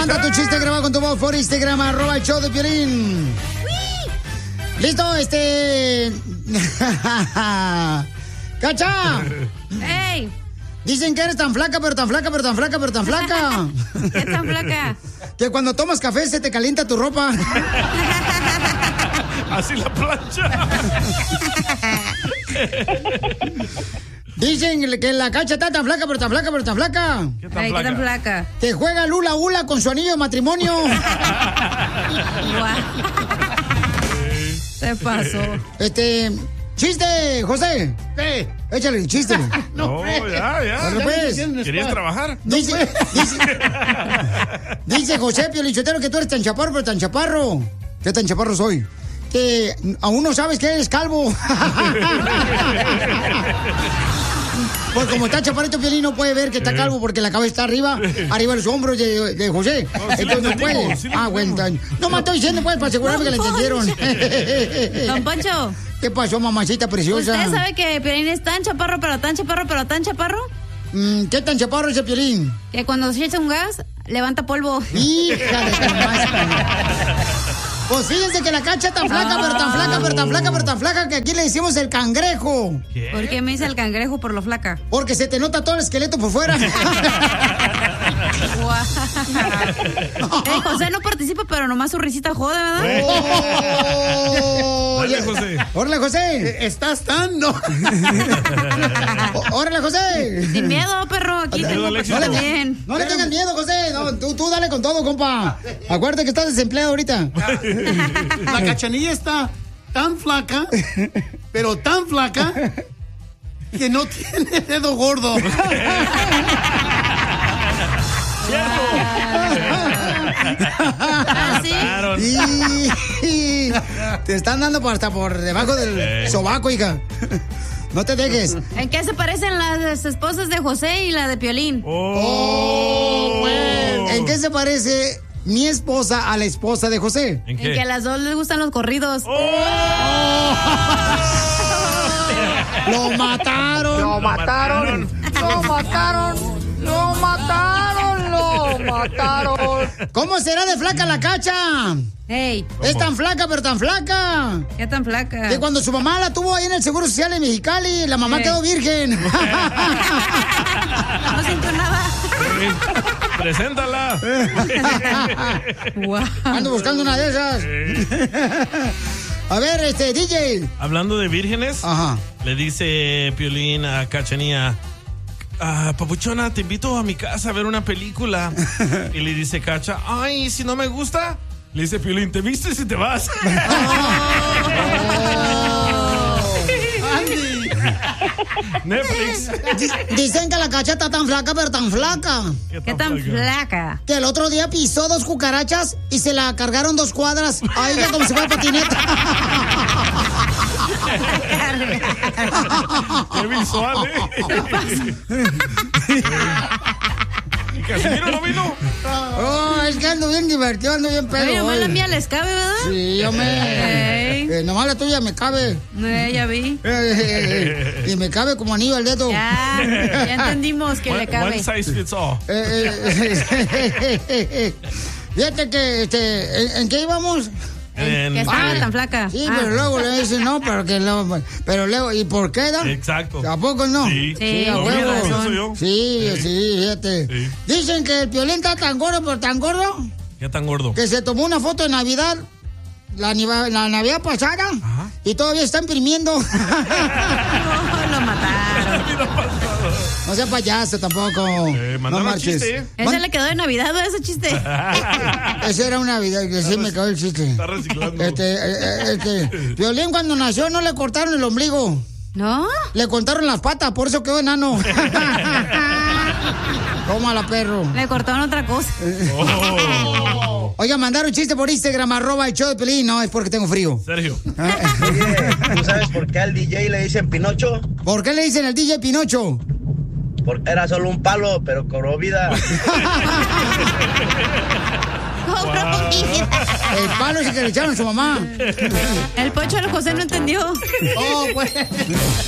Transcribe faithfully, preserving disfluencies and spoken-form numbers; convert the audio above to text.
Manda tu chiste grabado con tu voz por Instagram, arroba el show de Piolín. ¿Listo? Este... ¡Cacha! ¡Ey! Dicen que eres tan flaca, pero tan flaca, pero tan flaca, pero tan flaca. ¿Qué tan flaca? Que cuando tomas café se te calienta tu ropa. Así la plancha. Dicen que la Cacha está tan flaca, pero tan flaca, pero tan flaca. ¿Qué tan, Ay, flaca? ¿Qué tan flaca? Que juega Lula Ula con su anillo de matrimonio. Se pasó. Este... ¡Chiste, José! ¿Qué? Échale, chiste. No, ya, ya. Bueno, pues. ¿Querías trabajar? Dice, dice, dice José Piolichotero que tú eres tan chaparro, pero tan chaparro. ¿Qué tan chaparro soy? Que aún no sabes que eres calvo. Pues como está chaparrito, Piolín no puede ver que está calvo porque la cabeza está arriba, arriba de los hombros de, de José. No, sí. Entonces no puede. Sí, ah, bueno. No me estoy diciendo, pues, para asegurarme que la entendieron. Don Poncho. ¿Qué pasó, mamacita preciosa? ¿Usted sabe que Piolín es tan chaparro, pero tan chaparro, pero tan chaparro? Mm, ¿Qué tan chaparro es el Piolín? Que cuando se echa un gas, levanta polvo. Hija de tu madre. Pues fíjense que la Cacha tan flaca, oh. pero tan flaca, pero tan flaca, pero tan flaca que aquí le decimos el cangrejo. ¿Qué? ¿Por qué me dice el cangrejo por lo flaca? Porque se te nota todo el esqueleto por fuera. eh, José no participa, pero nomás su risita jode, ¿verdad? Oh. Dale, José. Órale, José. Estás tan, no. Órale, José. Sin miedo, perro. Aquí tengo no, le, también. no le tengas miedo, José. No, tú, tú dale con todo, compa. Acuérdate que estás desempleado ahorita. La Cachanilla está tan flaca, pero tan flaca, que no tiene dedo gordo. ¿Ah, sí? Y, y, te están dando por hasta por debajo del eh. sobaco, hija. No te dejes. ¿En qué se parecen las esposas de José y la de Piolín? Oh, oh bueno. ¿En qué se parece mi esposa a la esposa de José? ¿En, ¿En que a las dos les gustan los corridos. Oh. Oh. ¡Lo mataron! ¡Lo mataron! ¡Lo mataron! ¡Lo mataron! ¡Lo mataron! ¿Cómo será de flaca la Cacha? Hey. Es tan flaca, pero tan flaca. ¿Qué tan flaca? Que cuando su mamá la tuvo ahí en el Seguro Social de Mexicali, la mamá hey. quedó virgen. No siento nada. Preséntala. Wow. Ando buscando una de esas. A ver, este, D J. Hablando de vírgenes, ajá, le dice Piolín a Cachanía, ah, papuchona, te invito a mi casa a ver una película. Y le dice Cacha, ay, si no me gusta, le dice Piolín, te vistes y te vas. Netflix. Dicen que la Cacha está tan flaca, pero tan flaca. ¿Qué tan, ¿Qué tan flaca? flaca? Que el otro día pisó dos cucarachas y se la cargaron dos cuadras a ella como si fuera patineta. Qué visual, ¿eh? ¿Y Casimiro no vino? Oh, es que ando bien divertido, ando bien pedo. Oye, nomás la mía les cabe, ¿verdad? Sí, yo me... Hey. Eh, nomás la tuya me cabe. Eh, ya vi. Eh, eh, eh, y me cabe como anillo al dedo. Ya, ya entendimos que one, le cabe. One size fits all. Eh, eh, eh, fíjate que, este, ¿en, ¿en qué íbamos? En, que estaba ah, tan flaca. Sí, ah. pero luego le dicen no, pero que luego, pero luego, ¿y por qué da? Exacto. ¿A poco no? Sí, sí, a huevo. Yo. Sí, sí, sí, fíjate. Sí. Dicen que el Piolín está tan gordo, pero tan gordo. ¿Qué tan gordo? Que se tomó una foto de Navidad, la, la Navidad pasada, ajá, y todavía está imprimiendo. No, lo mataron. No sea payaso tampoco. Eh, no marches. Chiste. Ese Man... le quedó de Navidad, ¿no? Ese chiste. Ese era una Navidad, que sí me quedó el chiste. Está reciclando. Este, este, Piolín cuando nació no le cortaron el ombligo. ¿No? Le cortaron las patas, por eso quedó enano. Tómala, perro. Le cortaron otra cosa. Oh. Oiga, mandaron chiste por Instagram, arroba el show de Piolín. No, es porque tengo frío. Sergio. Oye, ¿tú sabes por qué al D J le dicen Pinocho? ¿Por qué le dicen al D J Pinocho? Porque era solo un palo, pero cobró vida. Cobró vida. El palo es el que le echaron a su mamá. El Pocho de José no entendió. Oh, pues.